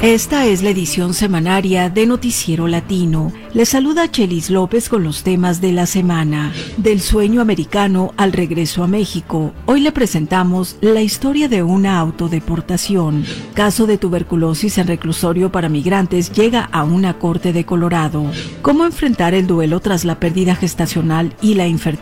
Esta es la edición semanaria de Noticiero Latino. Les saluda Chelis López con los temas de la semana. Del sueño americano al regreso a México, hoy le presentamos la historia de una autodeportación. Caso de tuberculosis en reclusorio para migrantes llega a una corte de Colorado. Cómo enfrentar el duelo tras la pérdida gestacional y la infertilidad